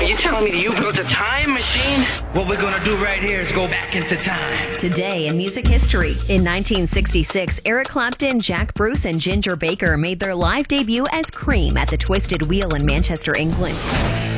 Are you telling me that you built a time machine? What we're gonna do right here is go back into time. Today in music history, in 1966, Eric Clapton, Jack Bruce, and Ginger Baker made their live debut as Cream at the Twisted Wheel in Manchester, England.